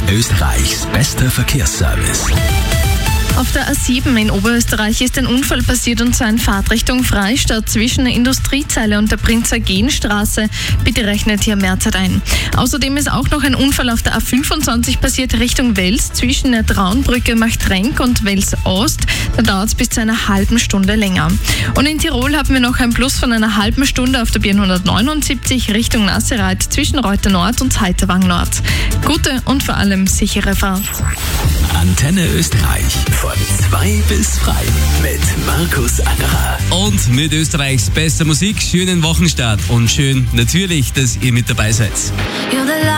Österreichs bester Verkehrsservice. Auf der A7 in Oberösterreich ist ein Unfall passiert, und zwar in Fahrtrichtung Freistadt zwischen der Industriezeile und der Prinz-Eugen-Straße. Bitte rechnet hier mehr Zeit ein. Außerdem ist auch noch ein Unfall auf der A25 passiert Richtung Wels zwischen der Traunbrücke Machtrenk und Wels Ost. Da dauert es bis zu einer halben Stunde länger. Und in Tirol haben wir noch ein Plus von einer halben Stunde auf der B179 Richtung Nassereit zwischen Reuter Nord und Heiterwang Nord. Gute und vor allem sichere Fahrt. Antenne Österreich von 2 bis frei mit Markus Angerer. Und mit Österreichs bester Musik, schönen Wochenstart und schön natürlich, dass ihr mit dabei seid.